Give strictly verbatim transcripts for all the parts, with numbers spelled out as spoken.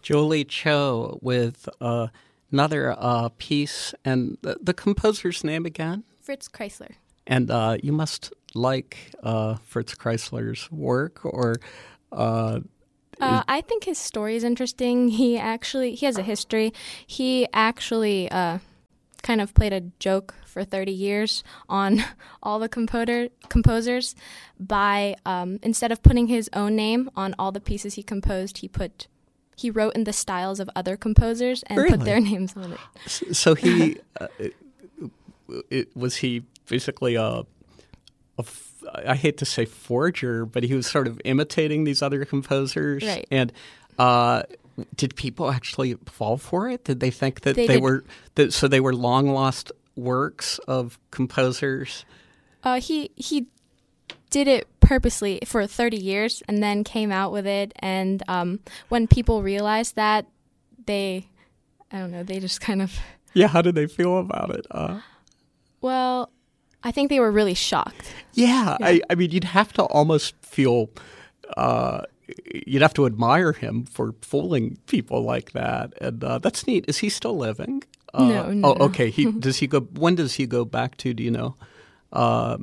Julie Cho with uh, another uh, piece, and the, the composer's name again? Fritz Kreisler. And uh, you must like uh, Fritz Kreisler's work, or uh, uh, I think his story is interesting. He actually he has a history. He actually uh, kind of played a joke for thirty years on all the composer composers by um, instead of putting his own name on all the pieces he composed, he put he wrote in the styles of other composers and really? put their names on it. So he uh, it, it, was he basically a, a f- I hate to say forger, but he was sort of imitating these other composers. Right. And uh, did people actually fall for it? Did they think that they, they did. were that so they were long lost works of composers? Uh, he he did it purposely for thirty years and then came out with it. And um, when people realized that, they, I don't know, they just kind of... Yeah, how did they feel about it? Uh, well, I think they were really shocked. Yeah, yeah. I, I mean, you'd have to almost feel... Uh, you'd have to admire him for fooling people like that. And uh, that's neat. Is he still living? Uh, no, no. Oh, okay. He does he go? When does he go back to? Do you know? Um,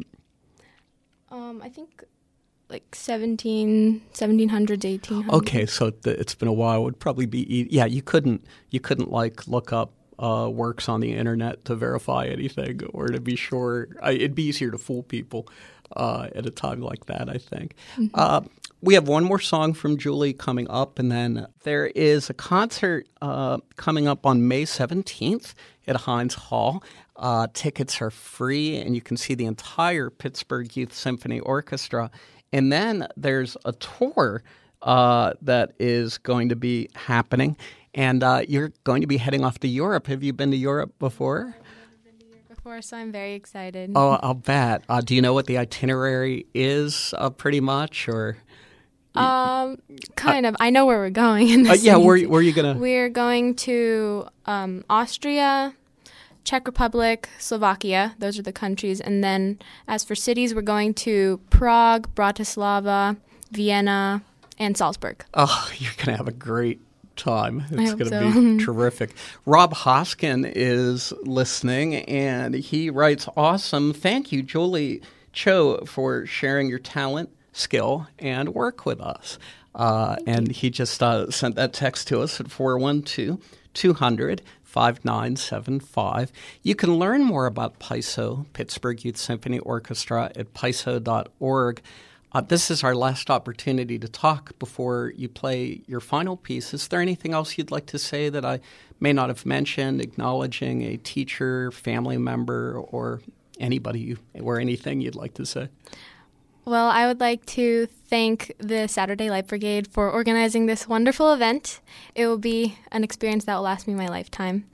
um, I think like seventeen, seventeen hundreds, eighteen hundreds. Okay, so the, it's been a while. It would probably be e- yeah. You couldn't you couldn't like look up uh, works on the internet to verify anything or to be sure. I, it'd be easier to fool people uh, at a time like that, I think. Mm-hmm. Uh, we have one more song from Julie coming up, and then there is a concert uh, coming up on May seventeenth at Heinz Hall. Uh, tickets are free, and you can see the entire Pittsburgh Youth Symphony Orchestra. And then there's a tour uh, that is going to be happening, and uh, you're going to be heading off to Europe. Have you been to Europe before? Before, so I'm very excited. Oh, I'll bet. Uh, do you know what the itinerary is, uh, pretty much, or? Um, kind uh, of. I know where we're going. In uh, yeah, where where are you gonna? We're going to um, Austria, Czech Republic, Slovakia. Those are the countries. And then, as for cities, we're going to Prague, Bratislava, Vienna, and Salzburg. Oh, you're gonna have a great time. It's going to so. be terrific. Rob Hoskin is listening, and he writes, awesome. Thank you, Julie Cho, for sharing your talent, skill, and work with us. Uh, and he just uh, sent that text to us at four one two, two hundred, five nine seven five. You can learn more about P I S O, Pittsburgh Youth Symphony Orchestra, at P I S O dot org. Uh, this is our last opportunity to talk before you play your final piece. Is there anything else you'd like to say that I may not have mentioned, acknowledging a teacher, family member, or anybody you, or anything you'd like to say? Well, I would like to thank the Saturday Light Brigade for organizing this wonderful event. It will be an experience that will last me my lifetime.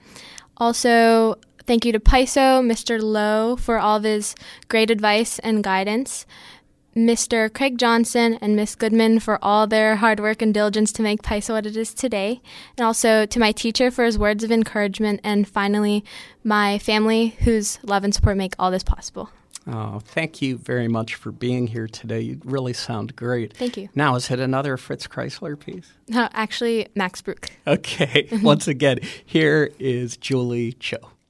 Also, thank you to P I S O, Mister Lowe, for all of his great advice and guidance. Mister Craig Johnson and Miss Goodman for all their hard work and diligence to make P I S O what it is today. And also to my teacher for his words of encouragement. And finally, my family whose love and support make all this possible. Oh, thank you very much for being here today. You really sound great. Thank you. Now, is it another Fritz Kreisler piece? No, actually, Max Bruch. Okay. Once again, here is Julie Cho.